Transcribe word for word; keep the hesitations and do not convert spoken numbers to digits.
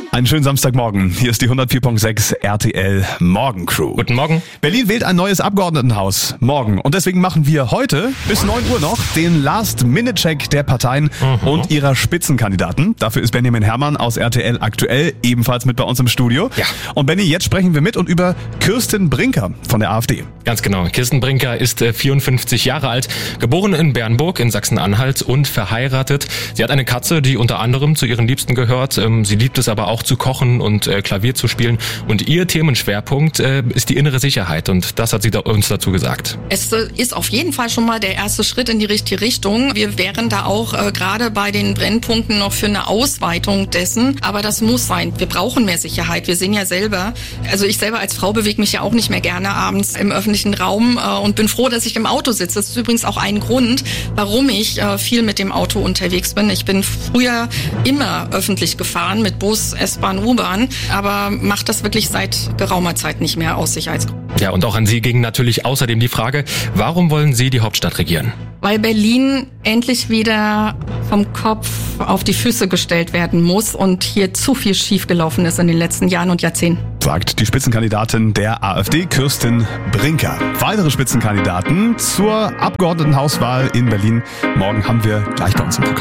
Einen schönen Samstagmorgen. Hier ist die hundertvier Komma sechs R T L Morgencrew. Guten Morgen. Berlin wählt ein neues Abgeordnetenhaus morgen. Und deswegen machen wir heute bis neun Uhr noch den Last-Minute-Check der Parteien mhm. und ihrer Spitzenkandidaten. Dafür ist Benjamin Herrmann aus R T L aktuell ebenfalls mit bei uns im Studio. Ja. Und Benny, jetzt sprechen wir mit und über Kirsten Brinker von der AfD. Ganz genau. Kirsten Brinker ist vierundfünfzig Jahre alt, geboren in Bernburg in Sachsen-Anhalt und verheiratet. Sie hat eine Katze, die unter anderem zu ihren Liebsten gehört. Sie liebt es aber auch zu kochen und äh, Klavier zu spielen. Und ihr Themenschwerpunkt äh, ist die innere Sicherheit. Und das hat sie da uns dazu gesagt. Es äh, ist auf jeden Fall schon mal der erste Schritt in die richtige Richtung. Wir wären da auch äh, gerade bei den Brennpunkten noch für eine Ausweitung dessen. Aber das muss sein. Wir brauchen mehr Sicherheit. Wir sehen ja selber, also ich selber als Frau bewege mich ja auch nicht mehr gerne abends im öffentlichen Raum äh, und bin froh, dass ich im Auto sitze. Das ist übrigens auch ein Grund, warum ich äh, viel mit dem Auto unterwegs bin. Ich bin früher immer öffentlich gefahren mit Bus, S-Bahn, U-Bahn, aber macht das wirklich seit geraumer Zeit nicht mehr aus Sicherheitsgründen. Ja, und auch an Sie ging natürlich außerdem die Frage, warum wollen Sie die Hauptstadt regieren? Weil Berlin endlich wieder vom Kopf auf die Füße gestellt werden muss und hier zu viel schiefgelaufen ist in den letzten Jahren und Jahrzehnten. Sagt die Spitzenkandidatin der AfD, Kirsten Brinker. Weitere Spitzenkandidaten zur Abgeordnetenhauswahl in Berlin morgen haben wir gleich bei uns im Programm.